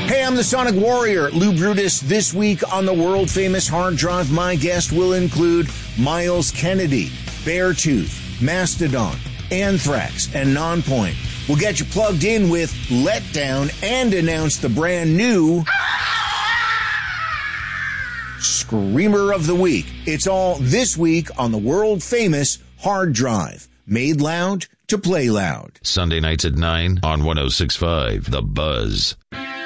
Hey, I'm the Sonic Warrior, Lou Brutus. This week on the world-famous hard drive, my guest will include Miles Kennedy, Beartooth, Mastodon, Anthrax, and Nonpoint. We'll get you plugged in with Letdown and announce the brand new Screamer of the Week. It's all this week on the world-famous hard drive. Made loud to play loud. Sunday nights at 9 on 106.5 The Buzz.